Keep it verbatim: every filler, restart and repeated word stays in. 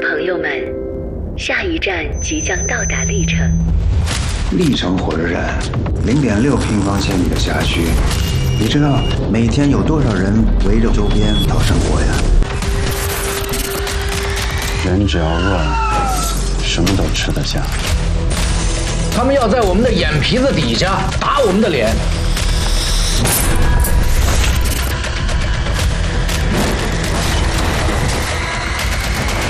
朋友们，下一站即将到达历城。 历城火车站，零点六平方千米的辖区，你知道每天有多少人围着周边讨生活呀？ 人只要饿了，什么都吃得下。 他们要在我们的眼皮子底下打我们的脸。